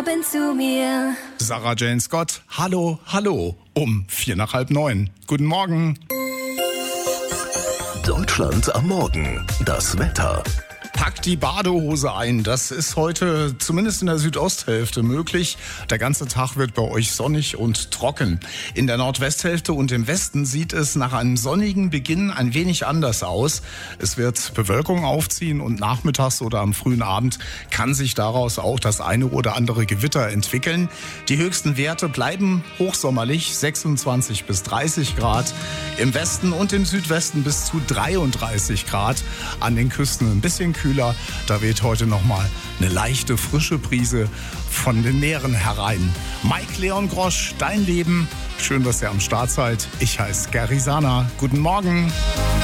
Abend zu mir. Sarah Jane Scott, hallo, hallo, um 8:45. Guten Morgen. Deutschland am Morgen. Das Wetter. Packt die Badehose ein. Das ist heute zumindest in der Südosthälfte möglich. Der ganze Tag wird bei euch sonnig und trocken. In der Nordwesthälfte und im Westen sieht es nach einem sonnigen Beginn ein wenig anders aus. Es wird Bewölkung aufziehen und nachmittags oder am frühen Abend kann sich daraus auch das eine oder andere Gewitter entwickeln. Die höchsten Werte bleiben hochsommerlich, 26 bis 30 Grad. Im Westen und im Südwesten bis zu 33 Grad. An den Küsten ein bisschen kühler. Da weht heute nochmal eine leichte, frische Brise von den Meeren herein. Mike Leon Grosch, dein Leben. Schön, dass ihr am Start seid. Ich heiße Gary Sana. Guten Morgen.